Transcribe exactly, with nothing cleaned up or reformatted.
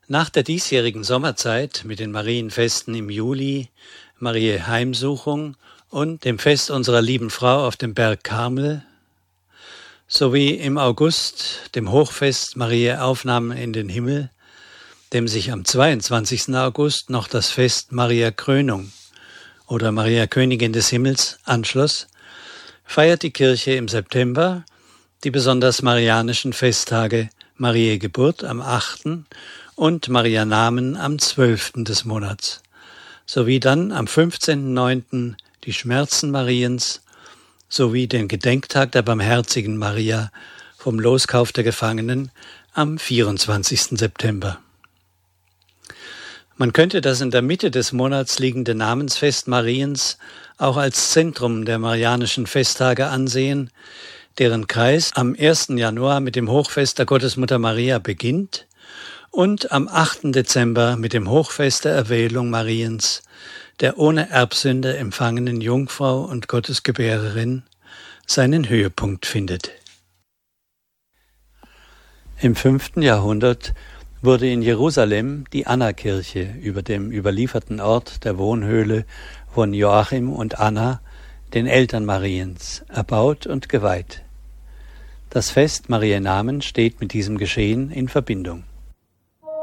Nach der diesjährigen Sommerzeit mit den Marienfesten im Juli, Mariä Heimsuchung und dem Fest unserer lieben Frau auf dem Berg Karmel sowie im August dem Hochfest Mariä Aufnahme in den Himmel, dem sich am zweiundzwanzigsten August noch das Fest Maria Krönung oder Maria Königin des Himmels anschloss, feiert die Kirche im September die besonders marianischen Festtage Mariä Geburt am achten und Marianamen am zwölften des Monats, sowie dann am fünfzehnten neunten die Schmerzen Mariens sowie den Gedenktag der Barmherzigen Maria vom Loskauf der Gefangenen am vierundzwanzigsten September. Man könnte das in der Mitte des Monats liegende Namensfest Mariens auch als Zentrum der marianischen Festtage ansehen, deren Kreis am ersten Januar mit dem Hochfest der Gottesmutter Maria beginnt und am achten Dezember mit dem Hochfest der Erwählung Mariens, der ohne Erbsünde empfangenen Jungfrau und Gottesgebärerin, seinen Höhepunkt findet. Im fünften Jahrhundert wurde in Jerusalem die Anna-Kirche über dem überlieferten Ort der Wohnhöhle von Joachim und Anna, den Eltern Mariens, erbaut und geweiht. Das Fest Mariä Namen steht mit diesem Geschehen in Verbindung.